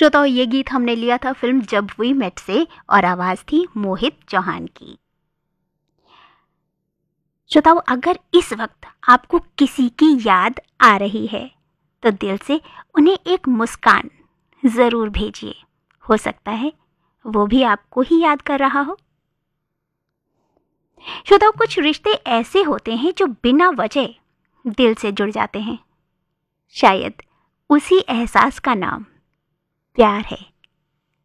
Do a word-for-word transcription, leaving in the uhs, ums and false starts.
श्रोताओं, ये गीत हमने लिया था फिल्म जब वी मेट से और आवाज थी मोहित चौहान की। श्रोताओं, अगर इस वक्त आपको किसी की याद आ रही है तो दिल से उन्हें एक मुस्कान जरूर भेजिए। हो सकता है वो भी आपको ही याद कर रहा हो। श्रोताओं, कुछ रिश्ते ऐसे होते हैं जो बिना वजह दिल से जुड़ जाते हैं। शायद उसी एहसास का नाम प्यार है।